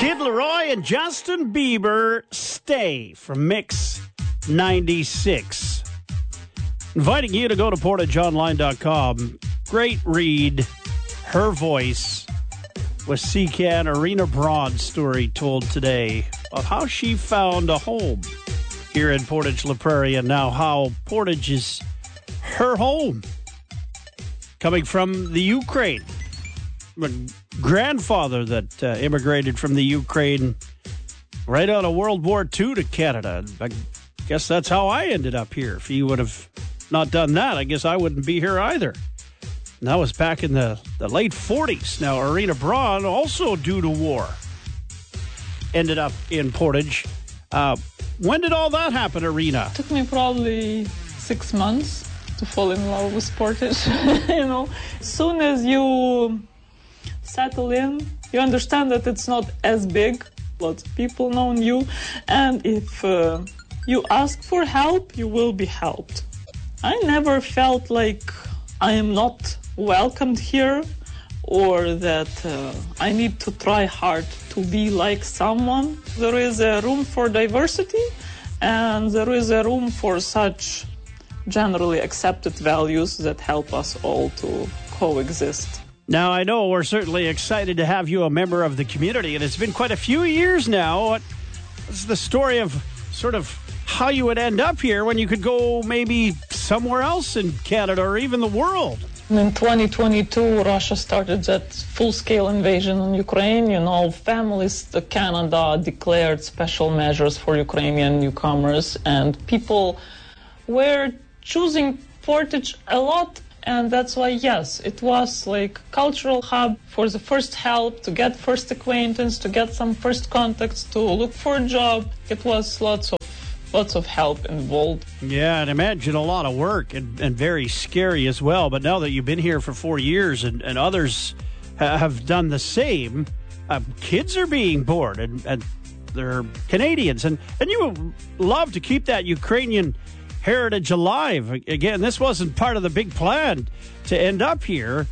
Kid Laroi and Justin Bieber, Stay from Mix 96. Inviting you to go to portageonline.com. Great read. Her voice with CCAN Arena Braun's story told today of how she found a home here in Portage La Prairie and now how Portage is her home. Coming from the Ukraine. My grandfather that immigrated from the Ukraine right out of World War II to Canada. I guess that's how I ended up here. If he would have not done that, I guess I wouldn't be here either. And that was back in the late 40s. Now, Arena Braun, also due to war, ended up in Portage. When did all that happen, Arena? It took me probably 6 months to fall in love with Portage. As soon as you settle in, you understand that it's not as big. Lots of people know you. And if you ask for help, you will be helped. I never felt like I am not welcomed here or that I need to try hard to be like someone. There is a room for diversity and there is a room for such generally accepted values that help us all to coexist. Now, I know we're certainly excited to have you a member of the community, and it's been quite a few years now. What's the story of sort of how you would end up here when you could go maybe somewhere else in Canada or even the world? In 2022, Russia started that full-scale invasion on Ukraine. Families in Canada declared special measures for Ukrainian newcomers, and people were choosing Portage a lot. And that's why, yes, it was like cultural hub for the first help, to get first acquaintance, to get some first contacts, to look for a job. It was lots of help involved. Yeah, and imagine a lot of work and very scary as well. But now that you've been here for 4 years and others have done the same, kids are being born and they're Canadians. And you would love to keep that Ukrainian heritage alive. Again, this wasn't part of the big plan to end up here,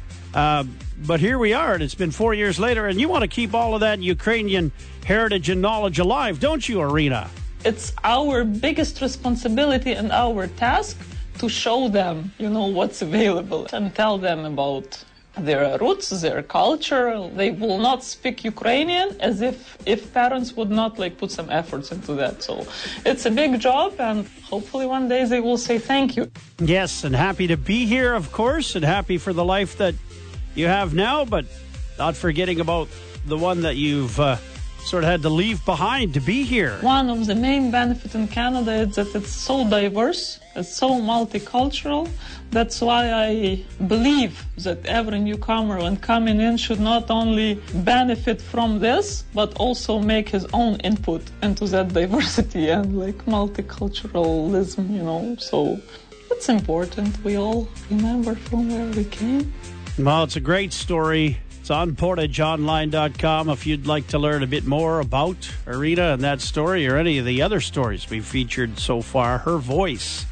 but here we are, and it's been 4 years later, and you want to keep all of that Ukrainian heritage and knowledge alive, don't you, Arena? It's our biggest responsibility and our task to show them, what's available and tell them about their roots, their culture. They will not speak Ukrainian as if parents would not put some efforts into that. So it's a big job, and hopefully one day they will say thank you. Yes, and happy to be here, of course, and happy for the life that you have now, but not forgetting about the one that you've sort of had to leave behind to be here. One of the main benefits in Canada is that it's so diverse, it's so multicultural. That's why I believe that every newcomer when coming in should not only benefit from this, but also make his own input into that diversity and multiculturalism, So it's important. We all remember from where we came. Well, it's a great story. It's on portageonline.com if you'd like to learn a bit more about Arena and that story or any of the other stories we've featured so far. Her voice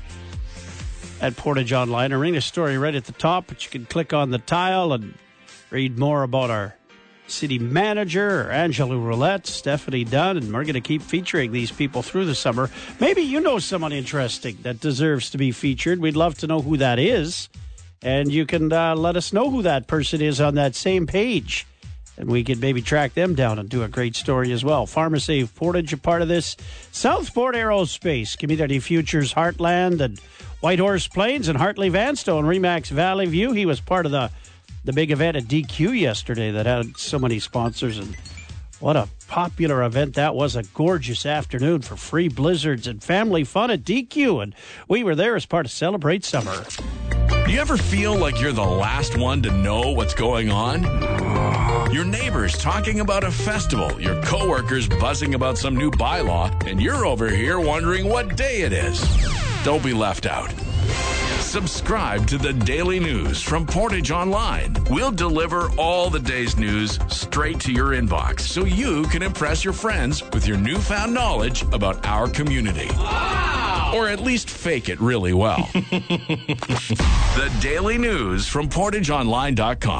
at Portage Online. Arena's story right at the top, but you can click on the tile and read more about our city manager, Angela Roulette, Stephanie Dunn, and we're going to keep featuring these people through the summer. Maybe you know someone interesting that deserves to be featured. We'd love to know who that is. And you can let us know who that person is on that same page. And we could maybe track them down and do a great story as well. PharmaSave Portage, a part of this. Southport Aerospace, Community Futures Heartland, and Whitehorse Plains, and Hartley Vanstone, Remax Valley View. He was part of the big event at DQ yesterday that had so many sponsors. And what a popular event that was. A gorgeous afternoon for free blizzards and family fun at DQ. And we were there as part of Celebrate Summer. Do you ever feel like you're the last one to know what's going on? Your neighbors talking about a festival, your coworkers buzzing about some new bylaw, and you're over here wondering what day it is. Don't be left out. Subscribe to the Daily News from Portage Online. We'll deliver all the day's news straight to your inbox so you can impress your friends with your newfound knowledge about our community. Wow! Or at least fake it really well. The Daily News from PortageOnline.com.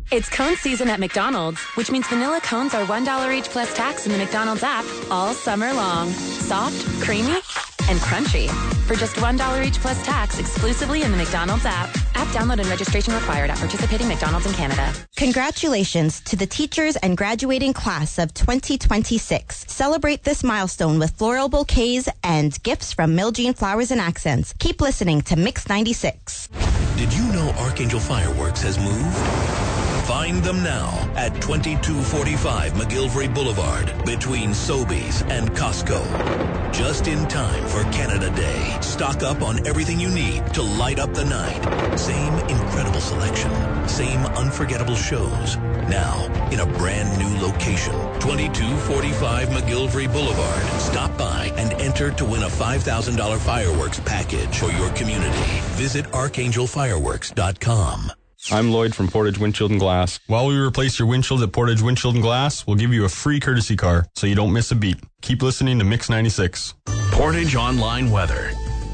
It's cone season at McDonald's, which means vanilla cones are $1 each plus tax in the McDonald's app all summer long. Soft, creamy, and crunchy. For just $1 each plus tax exclusively in the McDonald's app. App download and registration required at participating McDonald's in Canada. Congratulations to the teachers and graduating class of 2026. Celebrate this milestone with floral bouquets and gifts from Miljean Flowers and Accents. Keep listening to Mix 96. Did you know Archangel Fireworks has moved? Find them now at 2245 McGillivray Boulevard between Sobeys and Costco. Just in time for Canada Day. Stock up on everything you need to light up the night. Same incredible selection. Same unforgettable shows. Now in a brand new location. 2245 McGillivray Boulevard. Stop by and enter to win a $5,000 fireworks package for your community. Visit archangelfireworks.com. I'm Lloyd from Portage Windshield and Glass. While we replace your windshield at Portage Windshield and Glass, we'll give you a free courtesy car so you don't miss a beat. Keep listening to Mix 96. Portage Online Weather.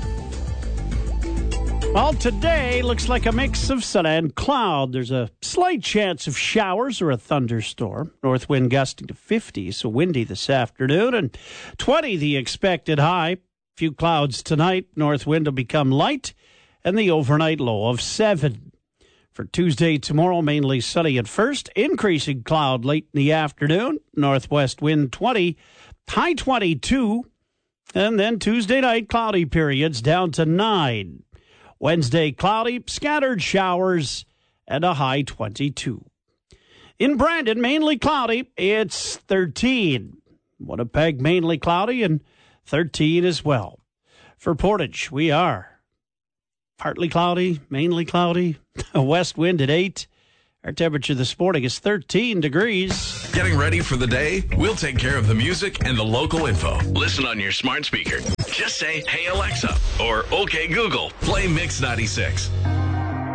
Well, today looks like a mix of sun and cloud. There's a slight chance of showers or a thunderstorm. North wind gusting to 50, so windy this afternoon, and 20 the expected high. Few clouds tonight. North wind will become light, and the overnight low of 7. For Tuesday, tomorrow, mainly sunny at first, increasing cloud late in the afternoon, northwest wind 20, high 22, and then Tuesday night, cloudy periods down to 9. Wednesday, cloudy, scattered showers, and a high 22. In Brandon, mainly cloudy, it's 13. Winnipeg, mainly cloudy, and 13 as well. For Portage, we are partly cloudy, mainly cloudy, a west wind at 8. Our temperature this morning is 13 degrees. Getting ready for the day? We'll take care of the music and the local info. Listen on your smart speaker. Just say, "Hey Alexa," or "Okay Google, play Mix 96."